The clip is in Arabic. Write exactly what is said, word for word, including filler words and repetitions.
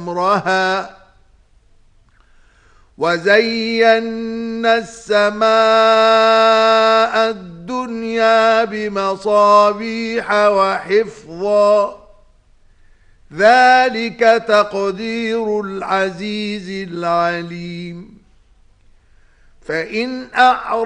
أمرها وزينا السماء الدنيا بمصابيح وحفظا ذلك تقدير العزيز العليم فإن أعرض